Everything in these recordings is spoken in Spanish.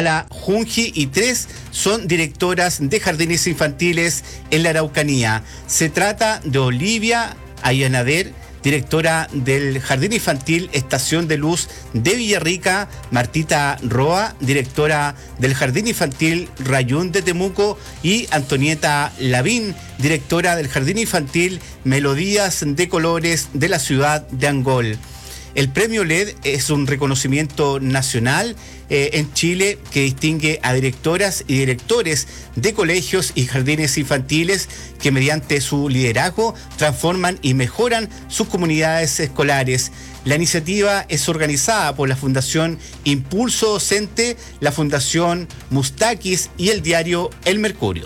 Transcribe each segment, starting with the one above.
Sala Junji y 3 son directoras de jardines infantiles en la Araucanía. Se trata de Olivia Ayanader, directora del Jardín Infantil Estación de Luz de Villarrica, Martita Roa, directora del Jardín Infantil Rayún de Temuco, y Antonieta Lavín, directora del Jardín Infantil Melodías de Colores de la ciudad de Angol. El premio LED es un reconocimiento nacional en Chile que distingue a directoras y directores de colegios y jardines infantiles que mediante su liderazgo transforman y mejoran sus comunidades escolares. La iniciativa es organizada por la Fundación Impulso Docente, la Fundación Mustakis y el diario El Mercurio.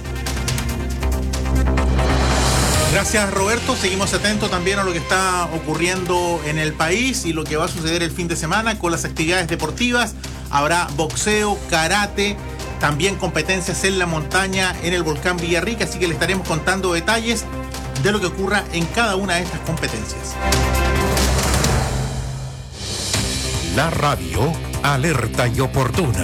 Gracias, Roberto. Seguimos atentos también a lo que está ocurriendo en el país y lo que va a suceder el fin de semana con las actividades deportivas. Habrá boxeo, karate, también competencias en la montaña en el volcán Villarrica, así que le estaremos contando detalles de lo que ocurra en cada una de estas competencias. La radio alerta y oportuna.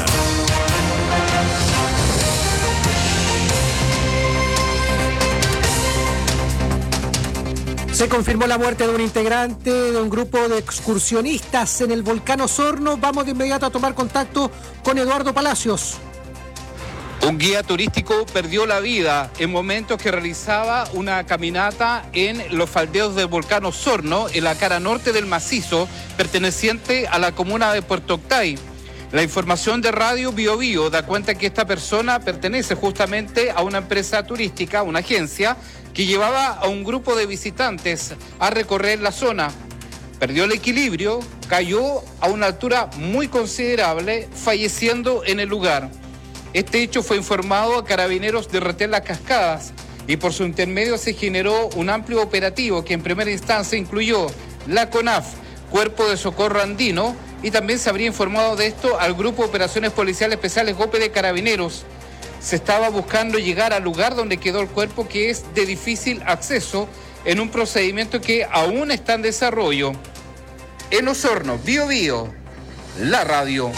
Se confirmó la muerte de un integrante de un grupo de excursionistas en el volcán Osorno. Vamos de inmediato a tomar contacto con Eduardo Palacios. Un guía turístico perdió la vida en momentos que realizaba una caminata en los faldeos del volcán Osorno, en la cara norte del macizo, perteneciente a la comuna de Puerto Octay. La información de Radio Bio Bio da cuenta que esta persona pertenece justamente a una empresa turística, una agencia, que llevaba a un grupo de visitantes a recorrer la zona. Perdió el equilibrio, cayó a una altura muy considerable, falleciendo en el lugar. Este hecho fue informado a carabineros de Retén Las Cascadas y por su intermedio se generó un amplio operativo que en primera instancia incluyó la CONAF, Cuerpo de Socorro Andino, y también se habría informado de esto al Grupo de Operaciones Policiales Especiales GOPE de Carabineros. Se estaba buscando llegar al lugar donde quedó el cuerpo, que es de difícil acceso, en un procedimiento que aún está en desarrollo. En Osorno, Bio Bio, la radio.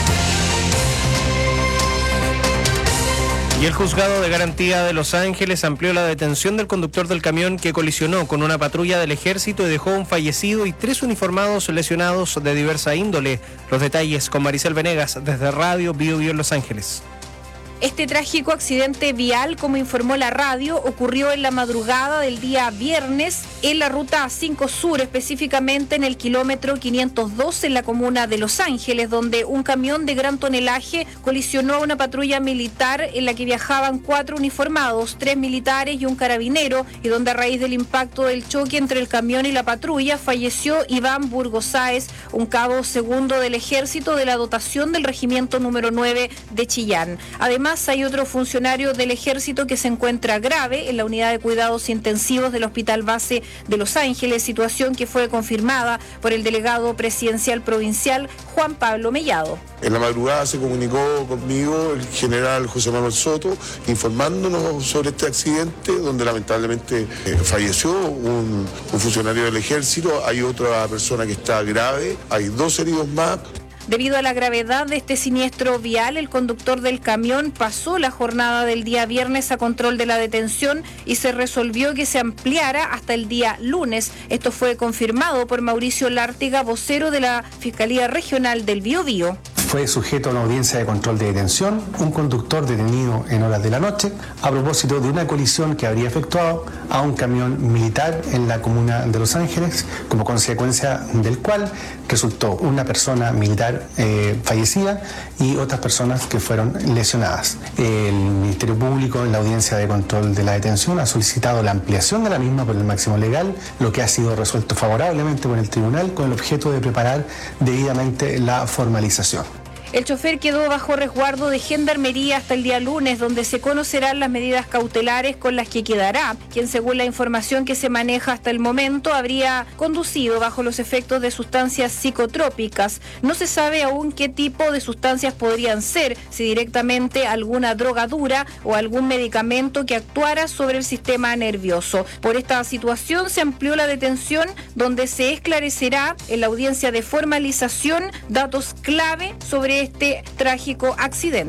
Y el Juzgado de Garantía de Los Ángeles amplió la detención del conductor del camión que colisionó con una patrulla del Ejército y dejó un fallecido y 3 uniformados lesionados de diversa índole. Los detalles con Maricel Venegas desde Radio Bio Bio en Los Ángeles. Este trágico accidente vial, como informó la radio, ocurrió en la madrugada del día viernes en la ruta 5 Sur, específicamente en el kilómetro 502 en la comuna de Los Ángeles, donde un camión de gran tonelaje colisionó a una patrulla militar en la que viajaban 4 uniformados, 3 militares y un carabinero, y donde a raíz del impacto del choque entre el camión y la patrulla falleció Iván Burgos Sáez, un cabo segundo del Ejército de la dotación del Regimiento número 9 de Chillán. Además, hay otro funcionario del Ejército que se encuentra grave en la unidad de cuidados intensivos del Hospital Base de Los Ángeles, situación que fue confirmada por el delegado presidencial provincial Juan Pablo Mellado. En la madrugada se comunicó conmigo el general José Manuel Soto informándonos sobre este accidente donde lamentablemente falleció un funcionario del Ejército. Hay otra persona que está grave, hay 2 heridos más. Debido a la gravedad de este siniestro vial, el conductor del camión pasó la jornada del día viernes a control de la detención y se resolvió que se ampliara hasta el día lunes. Esto fue confirmado por Mauricio Lártiga, vocero de la Fiscalía Regional del Biobío. Fue sujeto a una audiencia de control de detención un conductor detenido en horas de la noche a propósito de una colisión que habría efectuado a un camión militar en la comuna de Los Ángeles, como consecuencia del cual resultó una persona militar fallecida y otras personas que fueron lesionadas. El Ministerio Público en la audiencia de control de la detención ha solicitado la ampliación de la misma por el máximo legal, lo que ha sido resuelto favorablemente por el tribunal con el objeto de preparar debidamente la formalización. El chofer quedó bajo resguardo de Gendarmería hasta el día lunes, donde se conocerán las medidas cautelares con las que quedará, quien según la información que se maneja hasta el momento habría conducido bajo los efectos de sustancias psicotrópicas. No se sabe aún qué tipo de sustancias podrían ser, si directamente alguna droga dura o algún medicamento que actuara sobre el sistema nervioso. Por esta situación se amplió la detención, donde se esclarecerá en la audiencia de formalización datos clave sobre este trágico accidente.